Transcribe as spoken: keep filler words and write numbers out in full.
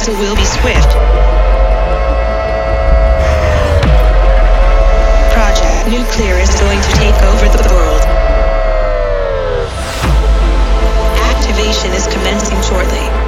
battle will be swift. Project Nuclear is going to take over the world. Activation is commencing shortly.